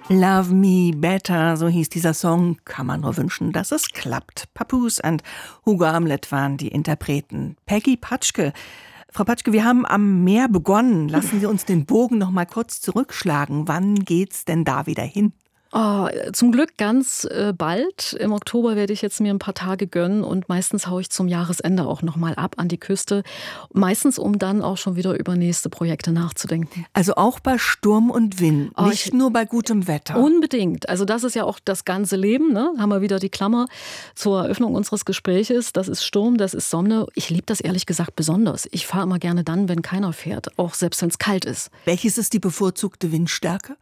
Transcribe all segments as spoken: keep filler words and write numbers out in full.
Love Me Better, so hieß dieser Song. Kann man nur wünschen, dass es klappt. Papoose und Hugo Hamlet waren die Interpreten. Peggy Patschke. Frau Patschke, wir haben am Meer begonnen. Lassen Sie uns den Bogen noch mal kurz zurückschlagen. Wann geht's denn da wieder hin? Oh, zum Glück ganz äh, bald. Im Oktober werde ich jetzt mir ein paar Tage gönnen und meistens haue ich zum Jahresende auch noch mal ab an die Küste. Meistens, um dann auch schon wieder über nächste Projekte nachzudenken. Also auch bei Sturm und Wind, oh, nicht ich, nur bei gutem Wetter. Unbedingt. Also das ist ja auch das ganze Leben. Ne? Haben wir wieder die Klammer zur Eröffnung unseres Gespräches. Das ist Sturm, das ist Sonne. Ich liebe das ehrlich gesagt besonders. Ich fahre immer gerne dann, wenn keiner fährt, auch selbst wenn es kalt ist. Welches ist die bevorzugte Windstärke?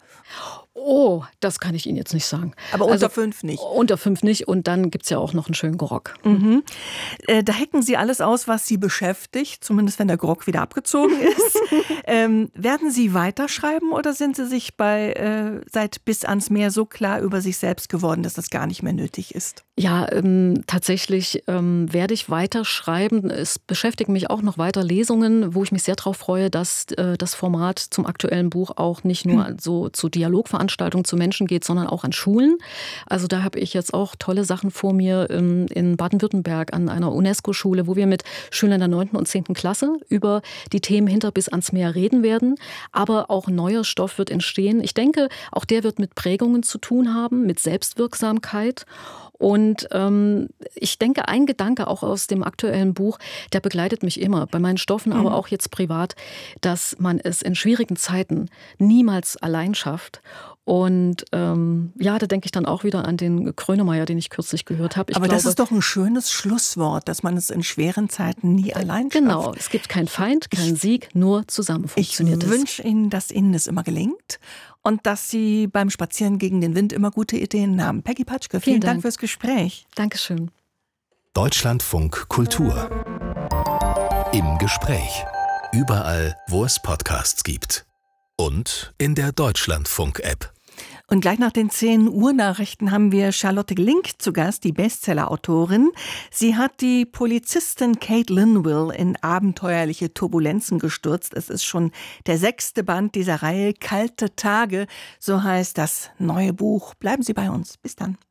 Oh, das kann ich Ihnen jetzt nicht sagen. Aber unter also, fünf nicht? Unter fünf nicht und dann gibt es ja auch noch einen schönen Grog. Mhm. Äh, da hacken Sie alles aus, was Sie beschäftigt, zumindest wenn der Grog wieder abgezogen ist. ähm, werden Sie weiterschreiben oder sind Sie sich bei äh, seit bis ans Meer so klar über sich selbst geworden, dass das gar nicht mehr nötig ist? Ja, ähm, tatsächlich ähm, werde ich weiterschreiben. Es beschäftigen mich auch noch weiter Lesungen, wo ich mich sehr darauf freue, dass äh, das Format zum aktuellen Buch auch nicht nur hm. so zu Dialogveranstaltungen zu Menschen geht, sondern auch an Schulen. Also da habe ich jetzt auch tolle Sachen vor mir ähm, in Baden-Württemberg an einer UNESCO-Schule, wo wir mit Schülern der neunten und zehnten Klasse über die Themen hinter bis ans Meer reden werden. Aber auch neuer Stoff wird entstehen. Ich denke, auch der wird mit Prägungen zu tun haben, mit Selbstwirksamkeit. Und ähm, ich denke, ein Gedanke auch aus dem aktuellen Buch, der begleitet mich immer, bei meinen Stoffen, mhm. aber auch jetzt privat, dass man es in schwierigen Zeiten niemals allein schafft. Und ähm, ja, da denke ich dann auch wieder an den Grönemeyer, den ich kürzlich gehört habe. Ich aber glaube, das ist doch ein schönes Schlusswort, dass man es in schweren Zeiten nie allein schafft. Genau, es gibt keinen Feind, keinen Sieg, nur zusammen funktioniert es. Ich wünsche Ihnen, dass Ihnen das immer gelingt und dass Sie beim Spazieren gegen den Wind immer gute Ideen haben. Peggy Patschke, vielen, vielen Dank. Dank fürs Gespräch. Dankeschön. Deutschlandfunk Kultur. Im Gespräch. Überall, wo es Podcasts gibt. Und in der Deutschlandfunk-App. Und gleich nach den zehn Uhr Nachrichten haben wir Charlotte Link zu Gast, die Bestseller-Autorin. Sie hat die Polizistin Kate Linville in abenteuerliche Turbulenzen gestürzt. Es ist schon der sechste Band dieser Reihe, Kalte Tage, so heißt das neue Buch. Bleiben Sie bei uns. Bis dann.